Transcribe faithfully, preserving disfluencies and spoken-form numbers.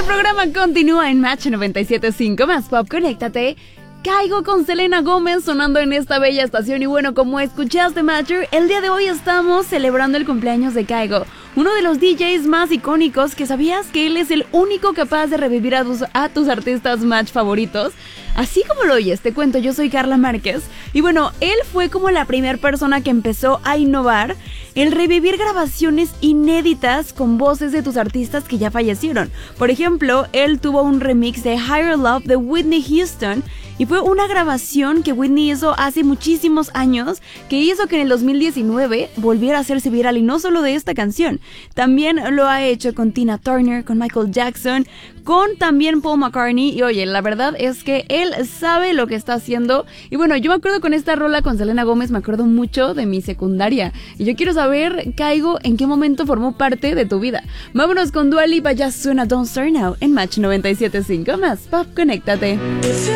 El programa continúa en Match noventa y siete punto cinco más Pop, conéctate. Caigo con Selena Gómez sonando en esta bella estación y bueno, como escuchaste, Matcher, el día de hoy estamos celebrando el cumpleaños de Caigo, uno de los D Js más icónicos. Que sabías que él es el único capaz de revivir a tus, a tus artistas Match favoritos. Así como lo oyes, te cuento, yo soy Carla Márquez y bueno, él fue como la primera persona que empezó a innovar el revivir grabaciones inéditas con voces de tus artistas que ya fallecieron. Por ejemplo, él tuvo un remix de Higher Love de Whitney Houston y fue una grabación que Whitney hizo hace muchísimos años que hizo que en el dos mil diecinueve volviera a hacerse viral, y no solo de esta canción, también lo ha hecho con Tina Turner, con Michael Jackson, con también Paul McCartney. Y oye, la verdad es que él sabe lo que está haciendo. Y bueno, yo me acuerdo con esta rola con Selena Gómez, me acuerdo mucho de mi secundaria. Y yo quiero saber, Caigo, ¿en qué momento formó parte de tu vida? Vámonos con Dua Lipa, ya suena Don't Start Now en Match noventa y siete punto cinco más Pop, conéctate.